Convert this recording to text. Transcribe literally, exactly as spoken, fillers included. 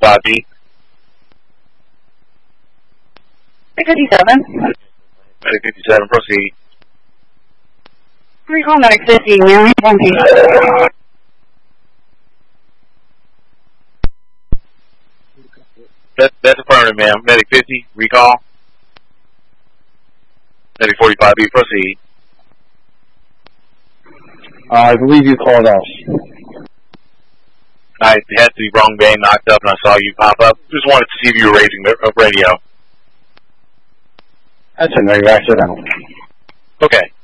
forty-five B. Medic fifty-seven. Medic fifty-seven, proceed. Recall Medic fifty, ma'am. one P. That, that's affirmative, ma'am. Medic fifty, recall. Medic forty-five B, proceed. Uh, I believe you called us. I had the wrong bay knocked up and I saw you pop up. Just wanted to see if you were raising the uh, radio. That's a no accidental. Okay.